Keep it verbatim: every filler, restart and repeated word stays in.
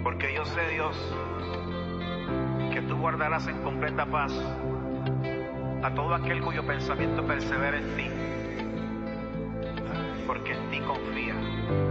Porque yo sé, Dios, que tú guardarás en completa paz a todo aquel cuyo pensamiento persevera en ti.